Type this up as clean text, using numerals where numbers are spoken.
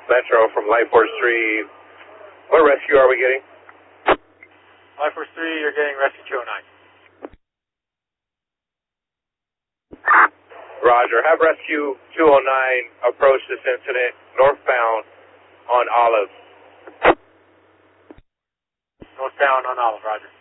Metro from Light Force 3. What rescue are we getting? Light Force 3, you're getting rescue 209. Roger. Have rescue 209 approach this incident northbound on Olive. Northbound on Olive, Roger.